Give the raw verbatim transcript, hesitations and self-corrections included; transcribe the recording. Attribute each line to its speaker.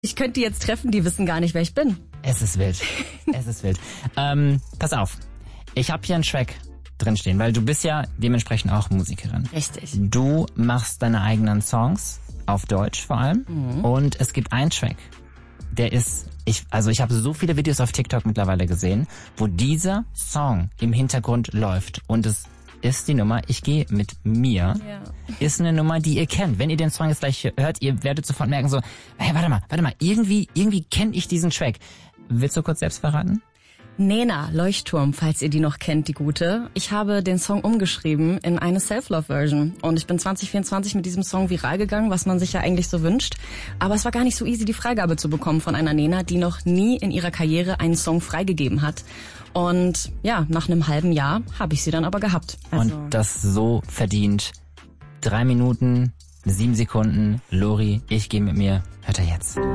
Speaker 1: Ich könnte die jetzt treffen, die wissen gar nicht, wer ich bin.
Speaker 2: Es ist wild. Es ist wild. Ähm, pass auf. Ich habe hier einen Track drinstehen, weil du bist ja dementsprechend auch Musikerin.
Speaker 1: Richtig.
Speaker 2: Du machst deine eigenen Songs, auf Deutsch vor allem. Mhm. Und es gibt einen Track, der ist, ich, also ich habe so viele Videos auf TikTok mittlerweile gesehen, wo dieser Song im Hintergrund läuft. Und es ist die Nummer Ich gehe mit mir. Ja. Ist eine Nummer, die ihr kennt. Wenn ihr den Song jetzt gleich hört, ihr werdet sofort merken so, hey, warte mal, warte mal, irgendwie, irgendwie kenne ich diesen Track. Willst du kurz selbst verraten?
Speaker 1: Nena, Leuchtturm, falls ihr die noch kennt, die gute. Ich habe den Song umgeschrieben in eine Self-Love-Version. Und ich bin zwanzig vierundzwanzig mit diesem Song viral gegangen, was man sich ja eigentlich so wünscht. Aber es war gar nicht so easy, die Freigabe zu bekommen von einer Nena, die noch nie in ihrer Karriere einen Song freigegeben hat. Und ja, nach einem halben Jahr habe ich sie dann aber gehabt.
Speaker 2: Also und das so verdient. Drei Minuten, sieben Sekunden, Lori, ich gehe mit mir. Hört er jetzt.